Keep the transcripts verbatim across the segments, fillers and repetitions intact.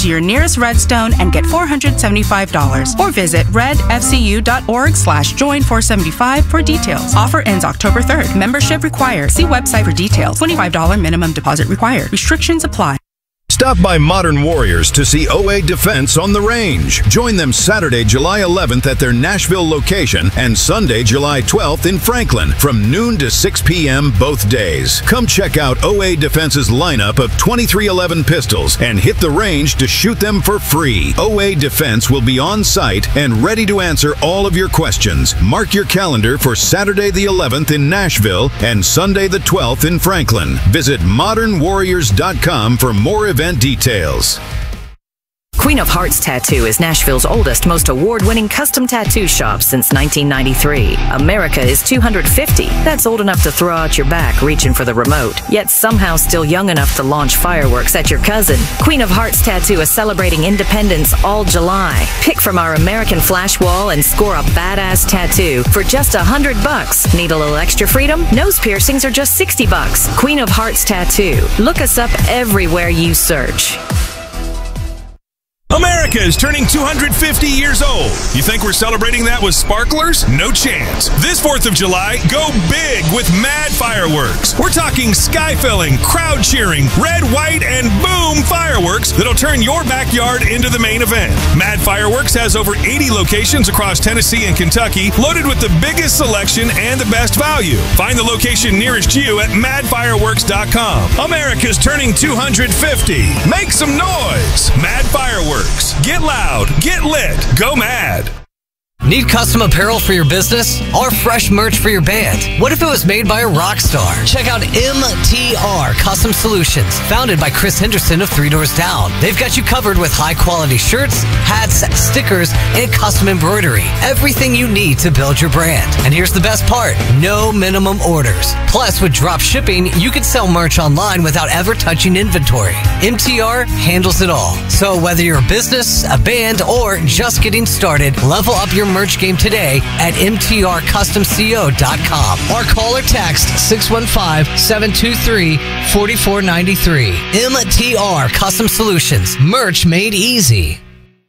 to your nearest Redstone and get four hundred seventy-five dollars. Or visit redfcu.org slash join 475 for details. Offer ends October third. Membership required. See website for details. twenty-five dollars minimum deposit required. Restrictions apply. Stop by Modern Warriors to see O A Defense on the range. Join them Saturday, July eleventh at their Nashville location and Sunday, July twelfth in Franklin from noon to six p m both days. Come check out O A Defense's lineup of twenty-three eleven pistols and hit the range to shoot them for free. O A Defense will be on site and ready to answer all of your questions. Mark your calendar for Saturday the eleventh in Nashville and Sunday the twelfth in Franklin. Visit modern warriors dot com for more event details. Queen of Hearts Tattoo is Nashville's oldest, most award-winning custom tattoo shop since nineteen ninety-three. America is two hundred fifty. That's old enough to throw out your back reaching for the remote, yet somehow still young enough to launch fireworks at your cousin. Queen of Hearts Tattoo is celebrating independence all July. Pick from our American flash wall and score a badass tattoo for just a hundred bucks. Need a little extra freedom? Nose piercings are just sixty bucks. Queen of Hearts Tattoo. Look us up everywhere you search. America is turning two hundred fifty years old. You think we're celebrating that with sparklers? No chance. This fourth of July, go big with Mad Fireworks. We're talking sky-filling, crowd cheering, red, white, and boom fireworks that'll turn your backyard into the main event. Mad Fireworks has over eighty locations across Tennessee and Kentucky, loaded with the biggest selection and the best value. Find the location nearest you at mad fireworks dot com. America's turning two hundred fifty. Make some noise. Mad Fireworks. Get loud, get lit, go mad. Need custom apparel for your business or fresh merch for your band? What if it was made by a rock star? Check out M T R Custom Solutions, founded by Chris Henderson of Three Doors Down. They've got you covered with high-quality shirts, hats, stickers, and custom embroidery. Everything you need to build your brand. And here's the best part, no minimum orders. Plus, with drop shipping, you can sell merch online without ever touching inventory. M T R handles it all. So whether you're a business, a band, or just getting started, level up your merch game today at m t r custom co dot com or call or text six one five, seven two three, four four nine three. M T R Custom Solutions. Merch made easy.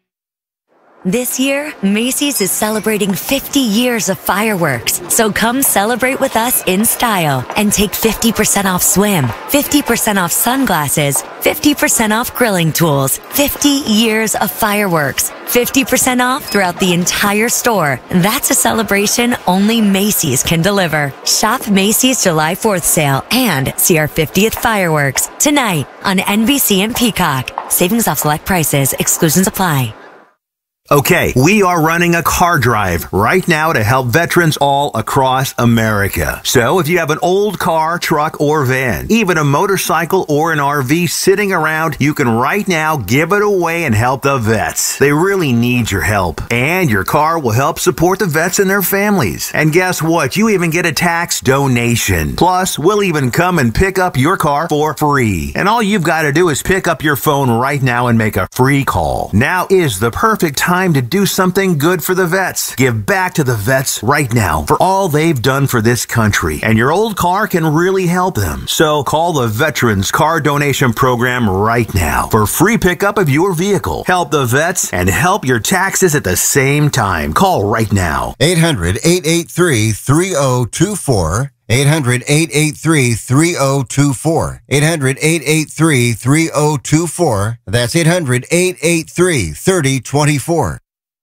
This year, Macy's is celebrating fifty years of fireworks, so come celebrate with us in style and take fifty percent off swim, fifty percent off sunglasses, fifty percent off grilling tools, fifty years of fireworks, fifty percent off throughout the entire store. That's a celebration only Macy's can deliver. Shop Macy's July fourth sale and see our fiftieth fireworks tonight on N B C and Peacock. Savings off select prices. Exclusions apply. Okay, we are running a car drive right now to help veterans all across America. So if you have an old car, truck, or van, even a motorcycle or an R V sitting around, you can right now give it away and help the vets. They really need your help. And your car will help support the vets and their families. And guess what? You even get a tax donation. Plus, we'll even come and pick up your car for free. And all you've got to do is pick up your phone right now and make a free call. Now is the perfect time to do something good for the vets. Give back to the vets right now for all they've done for this country. And your old car can really help them. So call the Veterans Car Donation Program right now for free pickup of your vehicle. Help the vets and help your taxes at the same time. Call right now. eight hundred, eight eight three, three oh two four. eight hundred, eight eight three, three oh two four. eight hundred, eight eight three, three oh two four. That's eight hundred, eight eight three, three oh two four.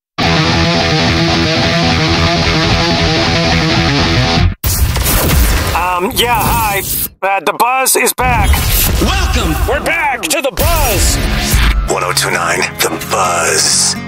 Um, yeah, hi. Uh, the Buzz is back. Welcome. We're back to the Buzz. ten twenty-nine, The Buzz.